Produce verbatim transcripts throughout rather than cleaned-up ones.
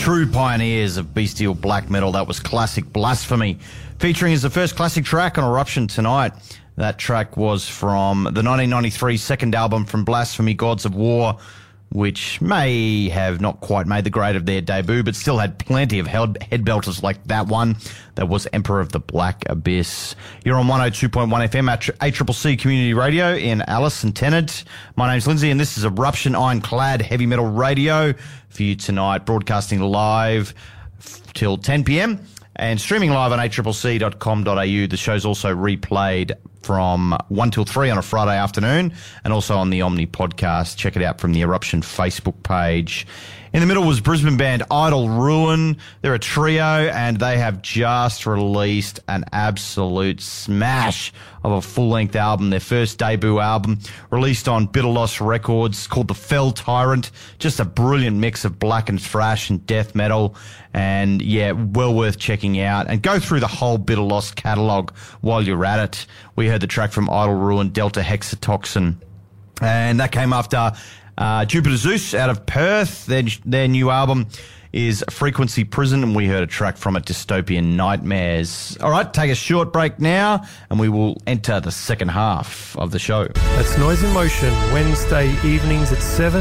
true pioneers of bestial black metal. That was Classic Blasphemy, featuring as the first classic track on Eruption tonight. That track was from the nineteen ninety-three second album from Blasphemy, Gods of War, which may have not quite made the grade of their debut, but still had plenty of head belters like that one. That was Emperor of the Black Abyss. You're on one oh two point one F M at A C C C Community Radio in Alice and Tennant. My name's Lindsay, and this is Eruption Ironclad Heavy Metal Radio for you tonight, broadcasting live f- till ten p.m. and streaming live on a c c c dot com dot a u. The show's also replayed from one till three on a Friday afternoon, and also on the Omni podcast. Check it out from the Eruption Facebook page. In the middle was Brisbane band Idle Ruin. They're a trio, and they have just released an absolute smash of a full-length album, their first debut album, released on Bitter Loss Records, called The Fell Tyrant. Just a brilliant mix of black and thrash and death metal, and yeah, well worth checking out. And go through the whole Bitter Loss catalogue while you're at it. We heard the track from Idle Ruin, Delta Hexatoxin, and that came after uh, Jupiter Zeus out of Perth. Their, their new album is Frequency Prison, and we heard a track from it, Dystopian Nightmares. All right, take a short break now, and we will enter the second half of the show. That's Noise in Motion, Wednesday evenings at seven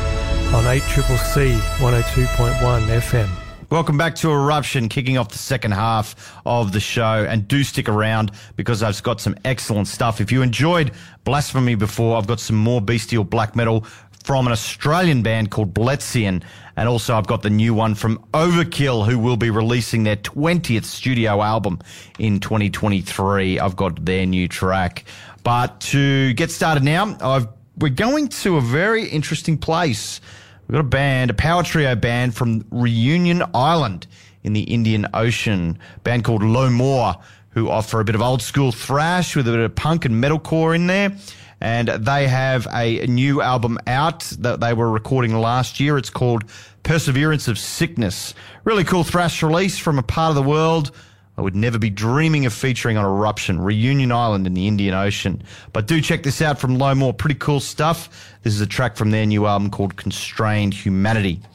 on A C C C one oh two point one F M. Welcome back to Eruption, kicking off the second half of the show. And do stick around, because I've got some excellent stuff. If you enjoyed Blasphemy before, I've got some more bestial black metal from an Australian band called Bletzian. And also I've got the new one from Overkill, who will be releasing their twentieth studio album in twenty twenty-three. I've got their new track. But to get started now, I've, we're going to a very interesting place. We've got a band, a power trio band from Reunion Island in the Indian Ocean, a band called Low More, who offer a bit of old school thrash with a bit of punk and metalcore in there. And they have a new album out that they were recording last year. It's called Perseverance of Sickness. Really cool thrash release from a part of the world I would never be dreaming of featuring on Eruption, Reunion Island in the Indian Ocean. But do check this out from Low More. Pretty cool stuff. This is a track from their new album called Constrained Humanity.